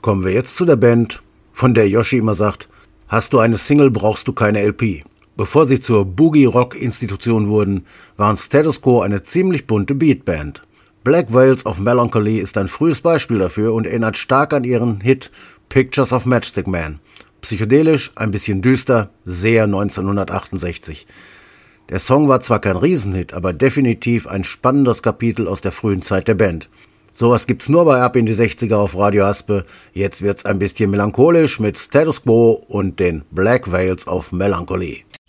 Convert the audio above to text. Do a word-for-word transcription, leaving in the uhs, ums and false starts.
Kommen wir jetzt zu der Band, von der Yoshi immer sagt, hast du eine Single, brauchst du keine L P. Bevor sie zur Boogie-Rock-Institution wurden, waren Status Quo eine ziemlich bunte Beatband. Black Veils of Melancholy ist ein frühes Beispiel dafür und erinnert stark an ihren Hit Pictures of Matchstick Man. Psychedelisch, ein bisschen düster, sehr neunzehnhundertachtundsechzig. Der Song war zwar kein Riesenhit, aber definitiv ein spannendes Kapitel aus der frühen Zeit der Band. Sowas gibt's nur bei Ab in die sechziger auf Radio Aspe. Jetzt wird's ein bisschen melancholisch mit Status Quo und den Black Veils of Melancholy.